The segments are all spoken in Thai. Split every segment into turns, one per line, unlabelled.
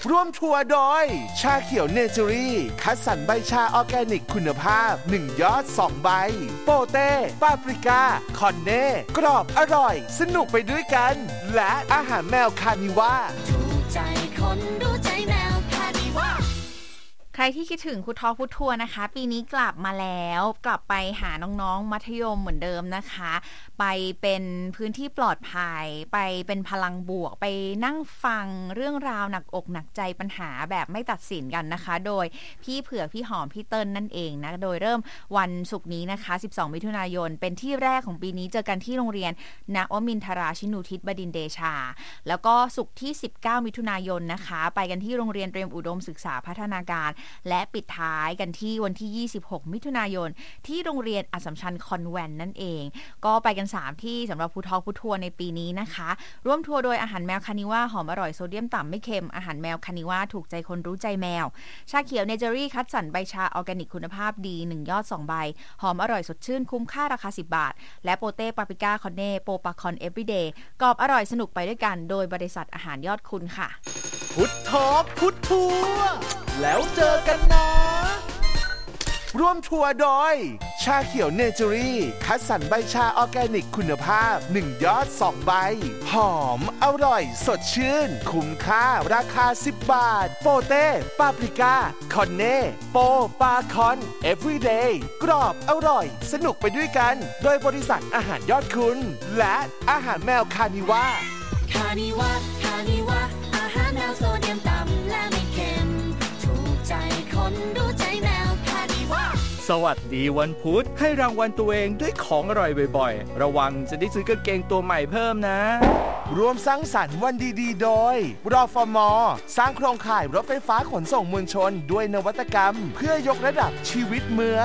ร่วมทัวร์โดยชาเขียวเนเจอรี่คัดสรรใบชาออร์แกนิกคุณภาพ1ยอด2ใบโปเต้ปาปริก้าคอนเน่กรอบอร่อยสนุกไปด้วยกันและอาหารแมวคานิว่า
ถูกใจคนรู้ใจแมวคานิว่า
ใครที่คิดถึงครูทอล์คฟู้ดทัวร์นะคะปีนี้กลับมาแล้วกลับไปหาน้องๆมัธยมเหมือนเดิมนะคะไปเป็นพื้นที่ปลอดภัยไปเป็นพลังบวกไปนั่งฟังเรื่องราวหนักอกหนักใจปัญหาแบบไม่ตัดสินกันนะคะโดยพี่เผือกพี่หอมพี่เติ้ลนั่นเองนะโดยเริ่มวันศุกร์นี้นะคะ12มิถุนายนเป็นที่แรกของปีนี้เจอกันที่โรงเรียนณวมินทราชินูทิศบดินทร์เดชาแล้วก็ศุกร์ที่19มิถุนายนนะคะไปกันที่โรงเรียนเตรียมอุดมศึกษาพัฒนาการและปิดท้ายกันที่วันที่26มิถุนายนที่โรงเรียนอัสสัมชัญคอนแวนต์นั่นเองก็ไปกัน3ที่สำหรับครูทอล์คฟู้ดทัวร์ในปีนี้นะคะร่วมทัวร์โดยอาหารแมวคานิว่าหอมอร่อยโซเดียมต่ำไม่เค็มอาหารแมวคานิว่าถูกใจคนรู้ใจแมวชาเขียวเนเจอรี่คัดสรรใบชาออร์แกนิกคุณภาพดี1ยอด2ใบหอมอร่อยสดชื่นคุ้มค่าราคา10บาทและโปเต้ปาปริก้าคอนเน่โปปาคอนเอฟวีเดย์กรอบอร่อยสนุกไปด้วยกันโดยบริษัทอาหารยอดคุณค่ะ
พุททอล์คฟู้ดทัวร์แล้วเจอกันนะร่วมทัวร์โดยชาเขียวเนเจอรี่คัดสรรใบชาออร์แกนิกคุณภาพ1ยอด2ใบหอมอร่อยสดชื่นคุ้มค่าราคา10บาทโปเต้ปาปริก้าคอนเน่โปปาคอนเอฟวีเดย์กรอบอร่อยสนุกไปด้วยกันโดยบริษัทอาหารยอดคุณและอาหารแมวคานิว่า
คานิว่าคานิว่าอาหารแมวโซเดียมต่ำและไม่เค็มถูกใจคนรู้ใจแมวคานิว่า
สวัสดีวันพุธให้รางวัลตัวเองด้วยของอร่อยบ่อยๆระวังจะได้ซื้อกางเกงตัวใหม่เพิ่มนะ
รวมสร้างสรรค์วันดีๆโดยรฟม.สร้างโครงข่ายรถไฟฟ้าขนส่งมวลชนด้วยนวัตกรรมเพื่อยกระดับชีวิตเมือง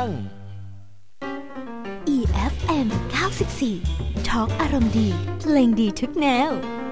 EFM 94 Talk อารมณ์ดีเพลงดีทุกแนว